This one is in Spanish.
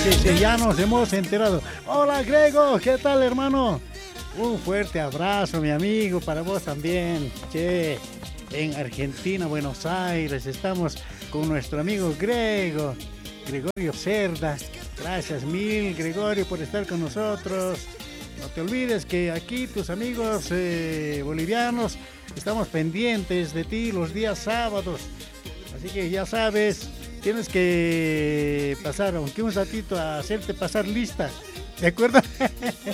sí, ya nos hemos enterado. Hola, Grego, ¿qué tal, hermano? Un fuerte abrazo, mi amigo, para vos también. Che, en Argentina, Buenos Aires, estamos con nuestro amigo Gregorio Cerda. Gracias mil, Gregorio, por estar con nosotros. No te olvides que aquí tus amigos bolivianos estamos pendientes de ti los días sábados. Así que ya sabes, tienes que pasar, aunque un ratito, a hacerte pasar lista. ¿De acuerdo?